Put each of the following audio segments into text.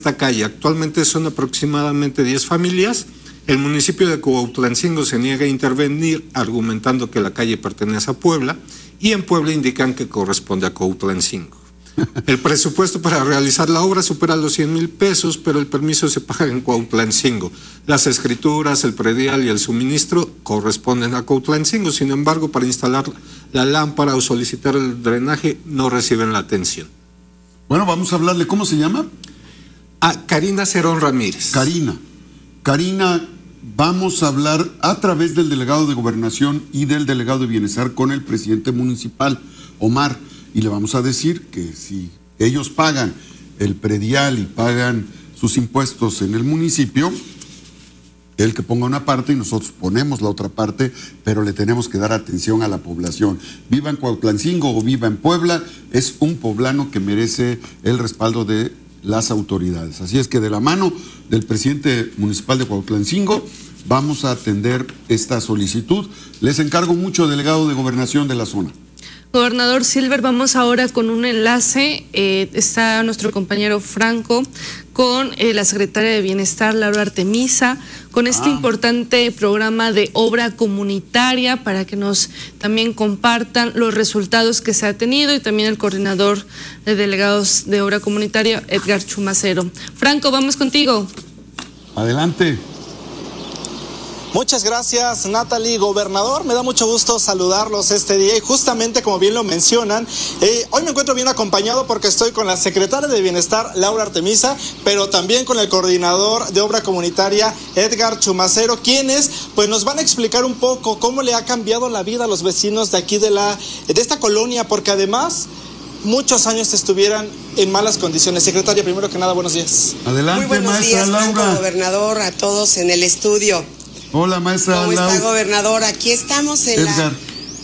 esta calle. Actualmente son aproximadamente 10 familias. El municipio de Cuautlancingo se niega a intervenir, argumentando que la calle pertenece a Puebla, y en Puebla indican que corresponde a Cuautlancingo. El presupuesto para realizar la obra supera los 100,000 pesos, pero el permiso se paga en Cuautlancingo. Las escrituras, el predial y el suministro corresponden a Cuautlancingo. Sin embargo, para instalar la lámpara o solicitar el drenaje no reciben la atención. Bueno, vamos a hablarle. ¿Cómo se llama? Karina Cerón Ramírez. Karina, vamos a hablar a través del delegado de Gobernación y del delegado de Bienestar con el presidente municipal, Omar, y le vamos a decir que si ellos pagan el predial y pagan sus impuestos en el municipio, él que ponga una parte y nosotros ponemos la otra parte, pero le tenemos que dar atención a la población. Viva en Cuautlancingo o viva en Puebla, es un poblano que merece el respaldo de las autoridades. Así es que de la mano del presidente municipal de Cuautlancingo vamos a atender esta solicitud. Les encargo mucho, delegado de Gobernación de la zona. Gobernador Silver, vamos ahora con un enlace. Está nuestro compañero Franco con la secretaria de Bienestar, Laura Artemisa, con este importante programa de obra comunitaria para que nos también compartan los resultados que se ha tenido, y también el coordinador de delegados de obra comunitaria, Edgar Chumacero. Franco, vamos contigo. Adelante. Muchas gracias, Natalie. Gobernador, me da mucho gusto saludarlos este día, y justamente como bien lo mencionan, hoy me encuentro bien acompañado porque estoy con la secretaria de Bienestar, Laura Artemisa, pero también con el coordinador de obra comunitaria, Edgar Chumacero, quienes pues nos van a explicar un poco cómo le ha cambiado la vida a los vecinos de aquí de esta colonia, porque además muchos años estuvieran en malas condiciones. Secretaria, primero que nada, buenos días. Adelante, muy buenos maestra días, Laura. Franco, gobernador, a todos en el estudio. Hola, maestra ¿Cómo Laura. está, gobernador? Aquí estamos en Edgar.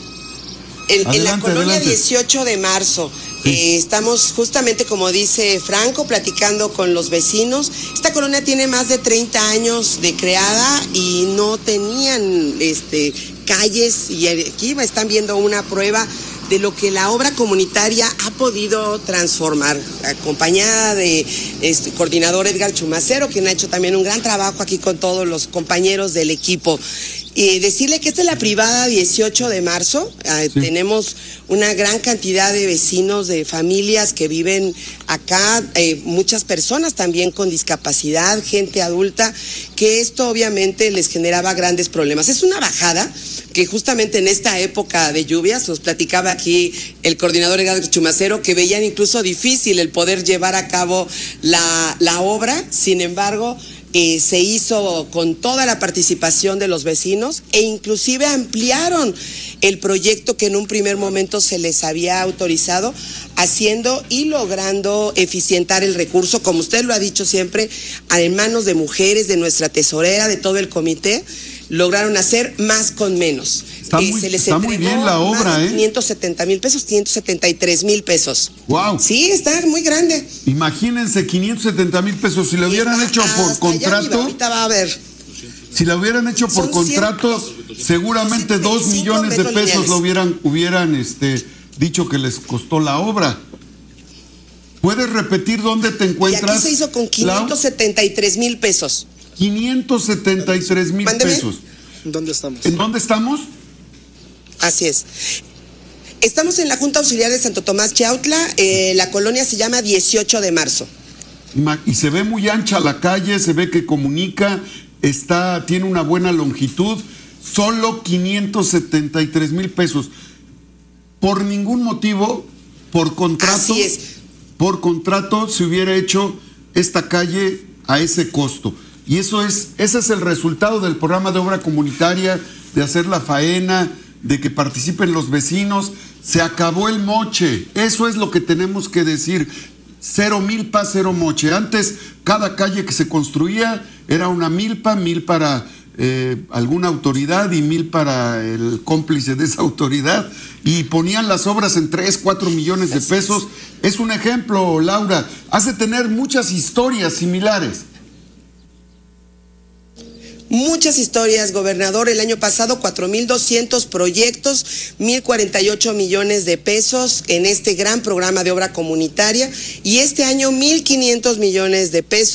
en la colonia adelante. 18 de marzo. Sí. Estamos justamente, como dice Franco, platicando con los vecinos. Esta colonia tiene más de 30 años de creada y no tenían calles, y aquí están viendo una prueba de lo que la obra comunitaria ha podido transformar, acompañada de coordinador Edgar Chumacero, quien ha hecho también un gran trabajo aquí con todos los compañeros del equipo. Y decirle que esta es la privada 18 de marzo, sí. Tenemos una gran cantidad de vecinos, de familias que viven acá, muchas personas también con discapacidad, gente adulta, que esto obviamente les generaba grandes problemas. Es una bajada que justamente en esta época de lluvias, nos platicaba aquí el coordinador Edgar Chumacero, que veían incluso difícil el poder llevar a cabo la obra. Sin embargo, se hizo con toda la participación de los vecinos, e inclusive ampliaron el proyecto que en un primer momento se les había autorizado, haciendo y logrando eficientar el recurso, como usted lo ha dicho siempre, en manos de mujeres, de nuestra tesorera, de todo el comité. Lograron hacer más con menos. Está muy bien la obra, 570,000 pesos, 573,000 pesos. Wow. Sí, está muy grande. Imagínense, 570,000 pesos. Si lo hubieran hecho por contrato, ahorita va a ver. Si lo hubieran hecho por contrato, seguramente 2 millones de pesos lo hubieran dicho que les costó la obra. ¿Puedes repetir dónde te encuentras? Y aquí se hizo con 573,000 pesos. 573,000 pesos. ¿Dónde estamos? ¿En dónde estamos? Así es. Estamos en la Junta Auxiliar de Santo Tomás Chiautla. La colonia se llama 18 de marzo. Y se ve muy ancha la calle, se ve que comunica, tiene una buena longitud. Solo 573,000 pesos. Por ningún motivo, por contrato. Así es. Por contrato se hubiera hecho esta calle a ese costo. Y ese es el resultado del programa de obra comunitaria, de hacer la faena, de que participen los vecinos. Se acabó el moche. Eso es lo que tenemos que decir. 0 milpa, 0 moche. Antes, cada calle que se construía era una milpa, 1,000 para alguna autoridad y 1,000 para el cómplice de esa autoridad. Y ponían las obras en 3, 4 millones de pesos. Es un ejemplo, Laura. Hace tener muchas historias similares. Muchas historias, gobernador. El año pasado 4,200 proyectos, 1,048 millones de pesos en este gran programa de obra comunitaria, y este año 1,500 millones de pesos.